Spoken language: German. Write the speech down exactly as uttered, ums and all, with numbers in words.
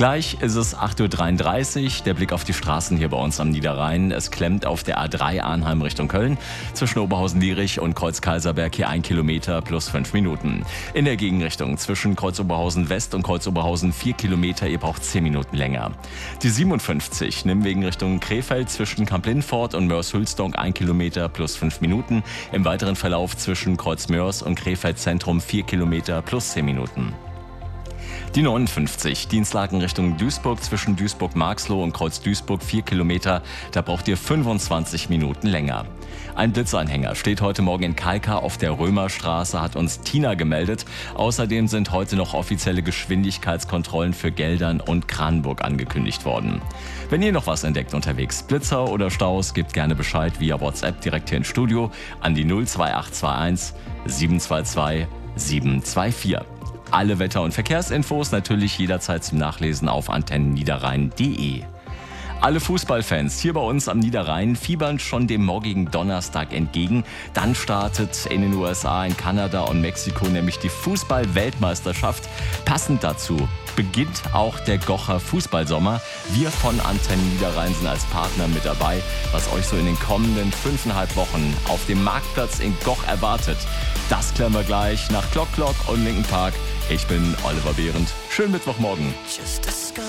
Gleich ist es acht Uhr dreiunddreißig. Der Blick auf die Straßen hier bei uns am Niederrhein. Es klemmt auf der A drei Arnheim Richtung Köln. Zwischen Oberhausen-Lierich und Kreuz-Kaiserberg hier ein Kilometer plus fünf Minuten. In der Gegenrichtung zwischen Kreuz-Oberhausen West und Kreuz-Oberhausen vier Kilometer. Ihr braucht zehn Minuten länger. Die siebenundfünfzig nimmt wegen Richtung Krefeld zwischen Kamp-Lindfort und Mörs-Hülsdonk ein Kilometer plus fünf Minuten. Im weiteren Verlauf zwischen Kreuz-Mörs und Krefeld Zentrum vier Kilometer plus zehn Minuten. Die neunundfünfzig, Dienstlaken Richtung Duisburg zwischen Duisburg-Marxloh und Kreuz-Duisburg vier Kilometer, da braucht ihr fünfundzwanzig Minuten länger. Ein Blitzanhänger steht heute Morgen in Kalkar auf der Römerstraße, hat uns Tina gemeldet. Außerdem sind heute noch offizielle Geschwindigkeitskontrollen für Geldern und Kranenburg angekündigt worden. Wenn ihr noch was entdeckt unterwegs, Blitzer oder Staus, gebt gerne Bescheid via WhatsApp direkt hier ins Studio an die null zwei acht zwei eins sieben zwei zwei sieben zwei vier. Alle Wetter- und Verkehrsinfos natürlich jederzeit zum Nachlesen auf antennenniederrhein punkt de. Alle Fußballfans hier bei uns am Niederrhein fiebern schon dem morgigen Donnerstag entgegen. Dann startet in den U S A, in Kanada und Mexiko nämlich die Fußball-Weltmeisterschaft. Passend dazu beginnt auch der Gocher Fußballsommer. Wir von Antennen Niederrhein sind als Partner mit dabei, was euch so in den kommenden fünfeinhalb Wochen auf dem Marktplatz in Goch erwartet. Das klären wir gleich nach Clock Clock und Linkin Park. Ich bin Oliver Behrendt. Schönen Mittwochmorgen.